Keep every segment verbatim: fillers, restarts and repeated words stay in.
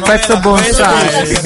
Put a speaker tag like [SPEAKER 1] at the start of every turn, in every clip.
[SPEAKER 1] pezzo bonsai.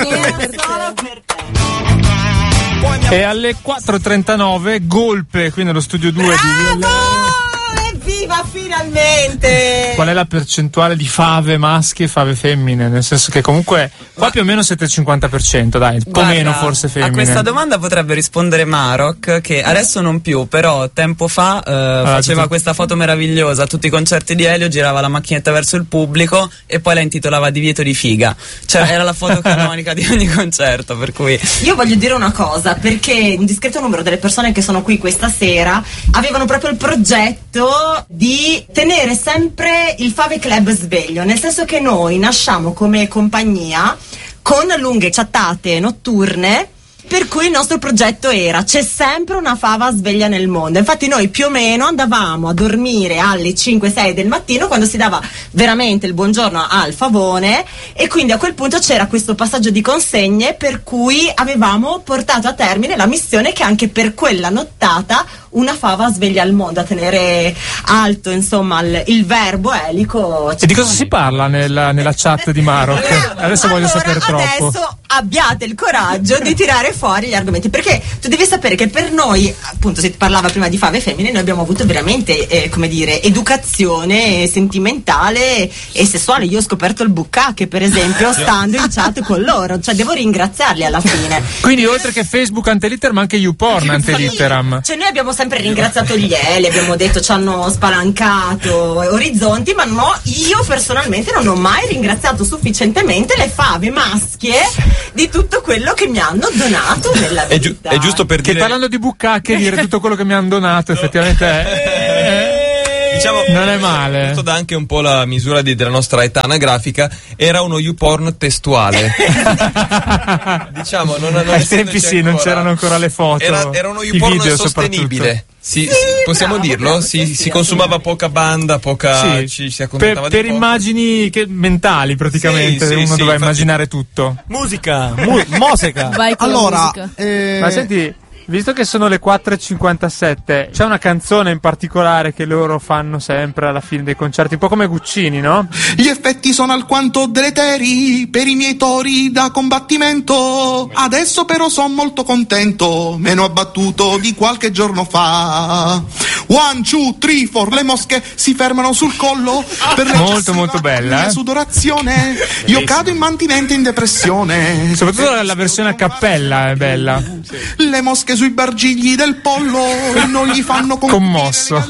[SPEAKER 1] E alle quattro e trentanove Golpe qui nello studio due di Viola.
[SPEAKER 2] Evviva, finalmente!
[SPEAKER 1] Qual è la percentuale di fave maschi e fave femmine? Nel senso che comunque qua più o meno siete il cinquanta per cento, dai, un po'
[SPEAKER 3] Guarda,
[SPEAKER 1] meno forse femmine.
[SPEAKER 3] A questa domanda potrebbe rispondere Marok, che adesso non più, però tempo fa eh,
[SPEAKER 1] ah,
[SPEAKER 3] faceva
[SPEAKER 1] tu...
[SPEAKER 3] questa foto meravigliosa a tutti i concerti di Elio, girava la macchinetta verso il pubblico e poi la intitolava Divieto di figa. Cioè era la foto canonica di ogni concerto, per cui...
[SPEAKER 2] Io voglio dire una cosa, perché un discreto numero delle persone che sono qui questa sera avevano proprio il progetto di tenere sempre il Fave Club sveglio, nel senso che noi nasciamo come compagnia con lunghe chattate notturne, per cui il nostro progetto era: c'è sempre una fava sveglia nel mondo. Infatti noi più o meno andavamo a dormire alle cinque sei del mattino, quando si dava veramente il buongiorno al favone, e quindi a quel punto c'era questo passaggio di consegne, per cui avevamo portato a termine la missione che anche per quella nottata una fava sveglia al mondo, a tenere alto insomma il, il verbo elico.
[SPEAKER 1] E di cosa si parla nella, nella chat di Marok? Adesso voglio
[SPEAKER 2] allora,
[SPEAKER 1] sapere troppo.
[SPEAKER 2] Adesso abbiate il coraggio di tirare fuori gli argomenti, perché tu devi sapere che per noi, appunto, si parlava prima di fave femmine, noi abbiamo avuto veramente eh, come dire, educazione sentimentale e sessuale. Io ho scoperto il bukkake, per esempio, stando in chat con loro, cioè devo ringraziarli alla fine.
[SPEAKER 1] Quindi oltre che Facebook Antelitteram anche YouPorn Antelitteram.
[SPEAKER 2] Cioè noi abbiamo sempre ringraziato gli Eli, abbiamo detto ci hanno spalancato orizzonti, ma no, io personalmente non ho mai ringraziato sufficientemente le fave maschie di tutto quello che mi hanno donato nella vita.
[SPEAKER 4] È, giu- è giusto per
[SPEAKER 1] che
[SPEAKER 4] dire,
[SPEAKER 1] parlando di bukkake, dire tutto quello che mi hanno donato effettivamente è...
[SPEAKER 4] diciamo,
[SPEAKER 1] non è male.
[SPEAKER 4] Questo dà anche un po' la misura di, della nostra età anagrafica. Era uno YouPorn testuale. Diciamo, non, non
[SPEAKER 1] ai tempi sì, ancora, non c'erano ancora le foto.
[SPEAKER 4] Era, era uno YouPorn sostenibile. Si,
[SPEAKER 2] sì,
[SPEAKER 4] possiamo
[SPEAKER 2] bravo,
[SPEAKER 4] dirlo?
[SPEAKER 2] bravo,
[SPEAKER 4] si,
[SPEAKER 2] sì,
[SPEAKER 4] si consumava poca banda, poca.
[SPEAKER 1] Sì,
[SPEAKER 4] ci si accontentava
[SPEAKER 1] per,
[SPEAKER 4] di
[SPEAKER 1] per immagini che, mentali praticamente,
[SPEAKER 4] sì,
[SPEAKER 1] uno
[SPEAKER 4] sì,
[SPEAKER 1] doveva
[SPEAKER 4] infatti...
[SPEAKER 1] immaginare tutto.
[SPEAKER 5] Musica, mu- musica.
[SPEAKER 6] Vai con
[SPEAKER 7] allora,
[SPEAKER 6] la musica.
[SPEAKER 7] Eh...
[SPEAKER 1] Ma senti, visto che sono le quattro e cinquantasette, c'è una canzone in particolare che loro fanno sempre alla fine dei concerti, un po' come Guccini, no?
[SPEAKER 7] Gli effetti sono alquanto deleteri per i miei tori da combattimento. Adesso però sono molto contento, meno abbattuto di qualche giorno fa. One, two, three, four, le mosche si fermano sul collo per
[SPEAKER 1] molto molto bella, eh?
[SPEAKER 7] sudorazione. Io cado in mantinente in depressione.
[SPEAKER 1] Soprattutto la versione a cappella è bella.
[SPEAKER 7] Le mosche sui bargigli del pollo non gli fanno
[SPEAKER 1] commosso.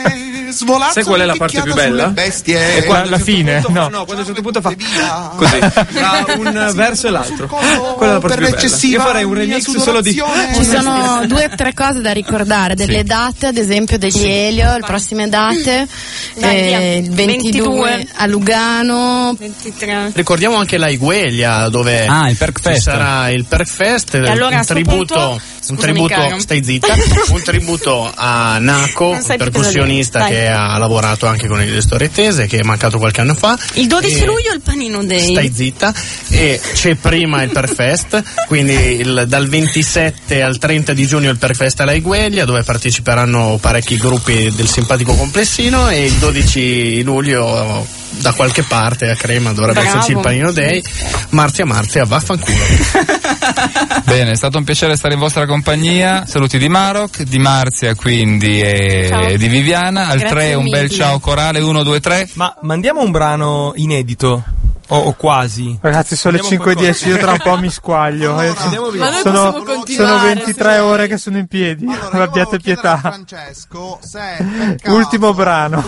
[SPEAKER 7] Sai
[SPEAKER 5] qual è la parte più bella?
[SPEAKER 7] Bestie.
[SPEAKER 5] È quando
[SPEAKER 1] la, la fine,
[SPEAKER 5] punto,
[SPEAKER 1] no.
[SPEAKER 5] no, quando a un certo punto fa così tra un verso e l'altro. Quella è la parte più bella. Io farei un remix solo di.
[SPEAKER 6] Ci sono due o tre cose da ricordare, delle sì. date, ad esempio degli sì. Elio, le prossime date, eh, il ventidue, ventidue a Lugano,
[SPEAKER 8] ventitré. Ricordiamo anche la Igueglia, dove
[SPEAKER 5] ah, il Perk Fest.
[SPEAKER 8] Ci sarà il Perk Fest,
[SPEAKER 6] e allora,
[SPEAKER 8] un tributo,
[SPEAKER 6] punto,
[SPEAKER 8] un tributo, stai zitta, un tributo a Naco, percussionista che ha lavorato anche con il Storetese, che è mancato qualche anno fa.
[SPEAKER 6] Il dodici e luglio il Panino Day.
[SPEAKER 8] Stai zitta. E c'è prima il Perk Fest, quindi il, dal ventisette al trenta di giugno il Perk Fest alla Igueglia, dove parteciperanno parecchi gruppi del simpatico complessino, e il dodici luglio da qualche parte a Crema dovrebbe Bravo. esserci il Panino Day. Marzia Marzia, vaffanculo.
[SPEAKER 9] Bene, è stato un piacere stare in vostra compagnia. Saluti di Marok, di Marzia quindi e ciao. Di Viviana. Al tre un bel ciao corale, uno, due, tre.
[SPEAKER 5] Ma mandiamo un brano inedito. O, o quasi.
[SPEAKER 1] Ragazzi, sono le cinque e dieci, io tra un po' mi squaglio.
[SPEAKER 6] Allora,
[SPEAKER 1] eh, sono, sono ventitré ore che sono in piedi.
[SPEAKER 7] Allora,
[SPEAKER 1] abbiate pietà.
[SPEAKER 7] Francesco se
[SPEAKER 1] ultimo brano.